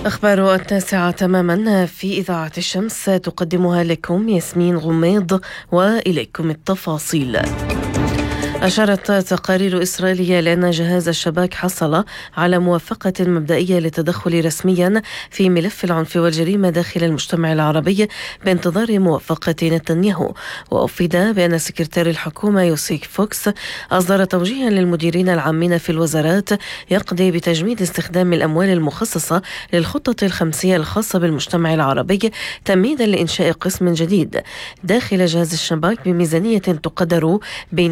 أخبار 9 تماما في إذاعة الشمس تقدمها لكم ياسمين غميض، وإليكم التفاصيل. أشارت تقارير إسرائيلية لأن جهاز الشباك حصل على موافقة مبدئية للتدخل رسميا في ملف العنف والجريمة داخل المجتمع العربي بانتظار موافقة نتنياهو. وأفيد بأن سكرتير الحكومة يوسيف فوكس أصدر توجيها للمديرين العامين في الوزارات يقضي بتجميد استخدام الأموال المخصصة للخطة الخمسية الخاصة بالمجتمع العربي تمهيدا لإنشاء قسم جديد داخل جهاز الشباك بميزانية تقدر بين